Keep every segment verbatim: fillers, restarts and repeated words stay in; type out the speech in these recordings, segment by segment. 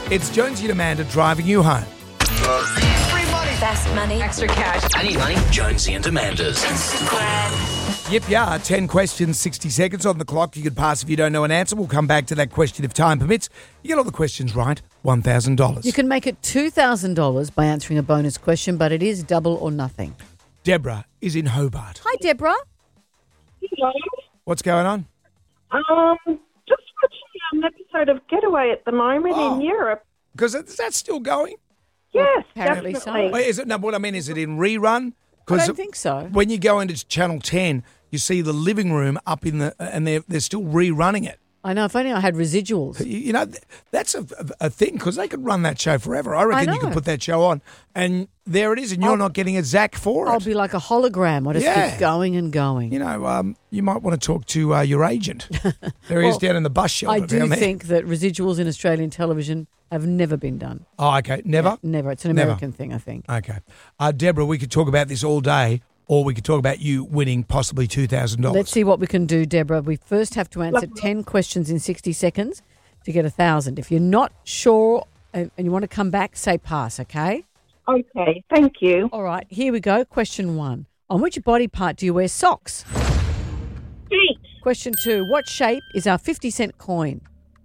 It's Jonesy and Amanda driving you home. Free money. Fast money. Extra cash. I need money. Jonesy and Amanda's. Instagram. Yep, yeah. ten questions, sixty seconds on the clock. You could pass if you don't know an answer. We'll come back to that question if time permits. You get all the questions right, one thousand dollars. You can make it two thousand dollars by answering a bonus question, but it is double or nothing. Deborah is in Hobart. Hi, Deborah. Hello. What's going on? Um, just watching an episode of Getaway at the moment Oh. in Europe. Because is that still going? Yes, apparently so. definitely. Wait, is it, no, what I mean, is it in rerun? I don't think so. When you go into Channel ten, you see the living room up in the, and they're, they're still rerunning it. I know. If only I had residuals. You, you know, th- that's a, a, a thing because they could run that show forever. I reckon I you could know. put that show on and there it is and you're I'll- not getting a Zach for it. I'll be like a hologram. I just Yeah. keep going and going. You know, um, you might want to talk to uh, your agent. There he is Well, down in the bus shelter I do down there. think that residuals in Australian television have never been done. Oh, okay. Never? Never. It's an Never. American thing, I think. Okay. Uh, Deborah, we could talk about this all day or we could talk about you winning possibly two thousand dollars. Let's see what we can do, Deborah. We first have to answer Lovely. ten questions in sixty seconds to get a thousand. If you're not sure and and you want to come back, say pass, okay? Okay, thank you. All right, here we go. Question one. On which body part do you wear socks? Feet. Question two. What shape is our fifty cent coin?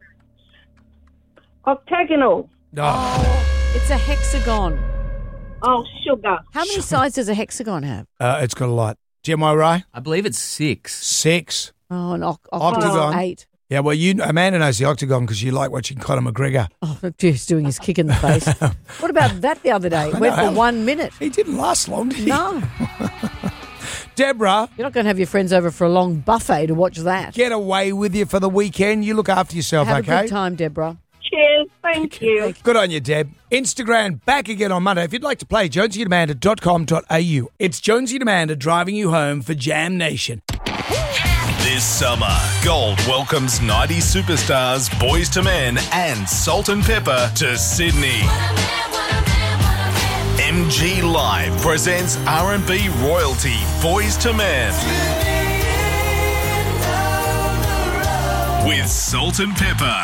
Octagonal. Oh, It's a hexagon. Oh, sugar. How many sides does a hexagon have? uh, it's got a lot. Jim, am I right? I believe it's six. Six. Oh, an oc- Octagon. octagon. Eight. Yeah, well, you Amanda knows the octagon because you like watching Conor McGregor. Oh, just doing his kick in the face. What about that the other day? It went know. for one minute. He didn't last long, did he? No, Deborah, you're not going to have your friends over for a long buffet to watch that. get away with you for the weekend. You look after yourself, Have a okay? good time, Deborah. Cheers, thank you. Good on you, Deb. Instagram back again on Monday. If you'd like to play, jonesy and amanda dot com dot a u. It's Jonesy and Amanda driving you home for Jam Nation. This summer, Gold welcomes nineties superstars Boys to Men and Salt and Pepper to Sydney. M G Live presents R and B royalty Boys to Men with Salt and Pepper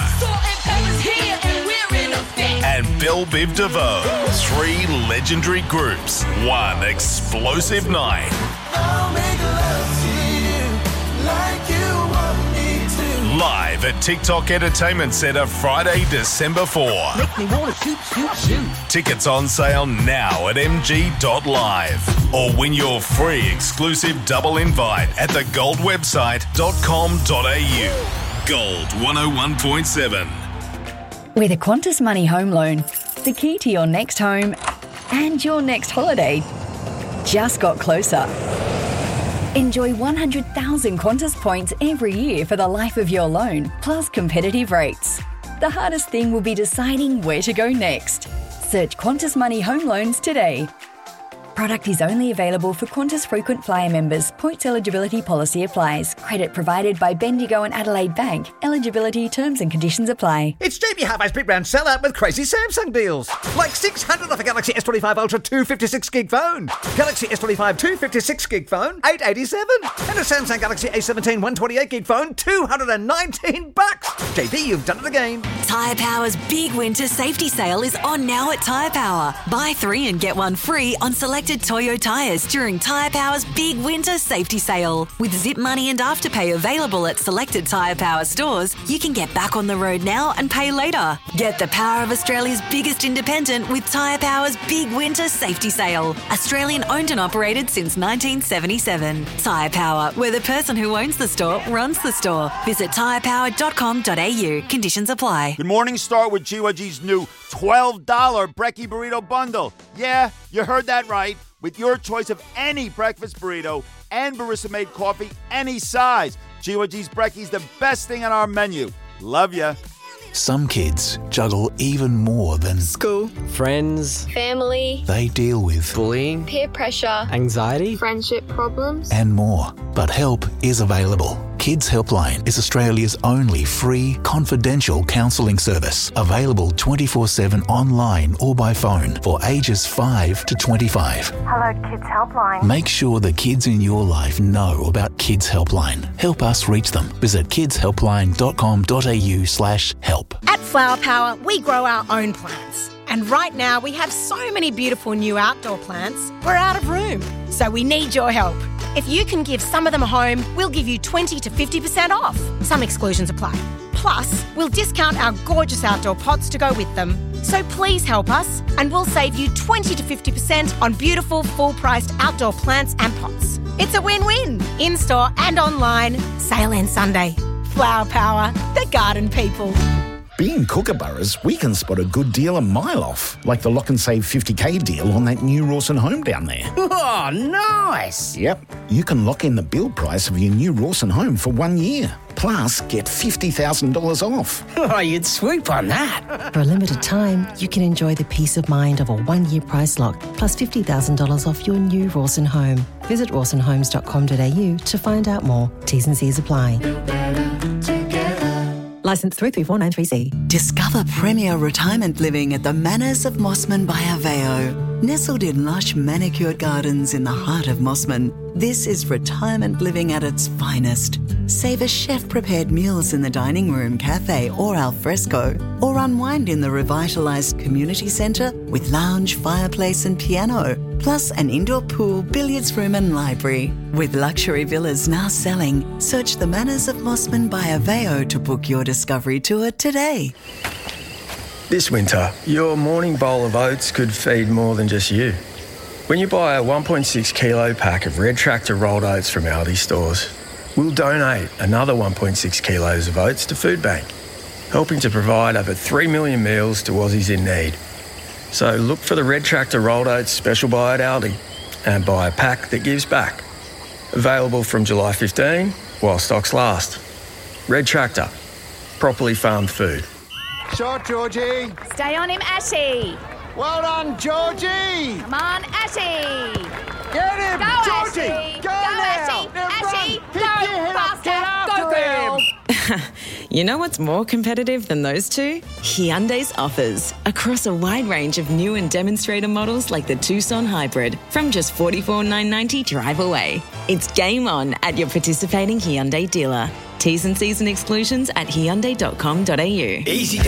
and Belle Biv DeVoe. Three legendary groups, one explosive night. Live at TikTok Entertainment Centre Friday, December fourth. Make me wanna shoot, shoot, shoot. Tickets on sale now at m g dot live or win your free exclusive double invite at the gold website dot com dot a u. Gold one oh one point seven. With a Qantas Money home loan, the key to your next home and your next holiday just got closer. Enjoy one hundred thousand Qantas points every year for the life of your loan, plus competitive rates. The hardest thing will be deciding where to go next. Search Qantas Money Home Loans today. Product is only available for Qantas frequent flyer members. Points eligibility policy applies. Credit provided by Bendigo and Adelaide Bank. Eligibility terms and conditions apply. It's Jamie Harvey's Big Round Sellout with crazy Samsung deals. Like six hundred off a Galaxy S twenty-five Ultra two hundred fifty-six gig phone. Galaxy S twenty-five two hundred fifty-six gig phone, eight hundred eighty-seven. And a Samsung Galaxy A seventeen one hundred twenty-eight gig phone, two hundred nineteen bucks. J B, you've done it again. Tyre Power's big winter safety sale is on now at Tyre Power. Buy three and get one free on selected Toyo tyres during Tyre Power's big winter safety sale. With Zip Money and Afterpay available at selected Tyre Power stores, you can get back on the road now and pay later. Get the power of Australia's biggest independent with Tyre Power's big winter safety sale. Australian owned and operated since nineteen seventy-seven. Tyre Power, where the person who owns the store runs the store. Visit tyre power dot com dot a u. Conditions apply. Good morning, start with G Y G's new twelve dollars Brekkie Burrito Bundle. Yeah, you heard that right. With your choice of any breakfast burrito and barista-made coffee, any size. G Y G's Brekkie's the best thing on our menu. Love ya. Some kids juggle even more than School, friends, family, they deal with peer pressure, anxiety, friendship problems. and more. But help is available. Kids Helpline is Australia's only free, confidential counselling service, available twenty-four seven online or by phone for ages five to twenty-five. Hello, Kids Helpline. Make sure the kids in your life know about Kids Helpline. Help us reach them. Visit kidshelpline.com.au slash help. At Flower Power, we grow our own plants. And right now, we have so many beautiful new outdoor plants, we're out of room. So we need your help. If you can give some of them a home, we'll give you twenty to fifty percent off. Some exclusions apply. Plus, we'll discount our gorgeous outdoor pots to go with them. So please help us, and we'll save you twenty to fifty percent on beautiful, full-priced outdoor plants and pots. It's a win-win, in-store and online. Sale ends Sunday. Flower Power, the garden people. Being Kookaburras, we can spot a good deal a mile off, like the Lock and Save fifty K deal on that new Rawson home down there. Oh, nice! Yep, you can lock in the build price of your new Rawson home for one year. Plus, get fifty thousand dollars off. Oh, you'd swoop on that. For a limited time, you can enjoy the peace of mind of a one-year price lock, plus fifty thousand dollars off your new Rawson home. Visit rawson homes dot com dot a u to find out more. T's and C's apply. Licence three three four nine three C. Discover premier retirement living at the Manors of Mossman by Aveo. Nestled in lush manicured gardens in the heart of Mossman, this is retirement living at its finest. Savour chef-prepared meals in the dining room, cafe or al fresco, or unwind in the revitalised community centre with lounge, fireplace and piano, plus an indoor pool, billiards room and library. With luxury villas now selling, search the Manors of Mossman by Aveo to book your discovery tour today. This winter, your morning bowl of oats could feed more than just you. When you buy a one point six kilo pack of Red Tractor rolled oats from Aldi stores, we'll donate another one point six kilos of oats to Food Bank, helping to provide over three million meals to Aussies in need. So look for the Red Tractor rolled oats special buy at Aldi and buy a pack that gives back. Available from July fifteenth while stocks last. Red Tractor, properly farmed food. Shot, Georgie. Stay on him, Ashy. Well done, Georgie. Come on, Ashy. Get him, Go, Georgie. Ashy. Go, Go, now. Ashy. Now Ashy. run. Go, Keep your head up. faster. Get after Go, girl. him. You know what's more competitive than those two? Hyundai's offers. Across a wide range of new and demonstrator models like the Tucson Hybrid from just forty-four thousand nine hundred ninety dollars drive away. It's game on at your participating Hyundai dealer. T's and C's and exclusions at hyundai dot com dot a u. Easy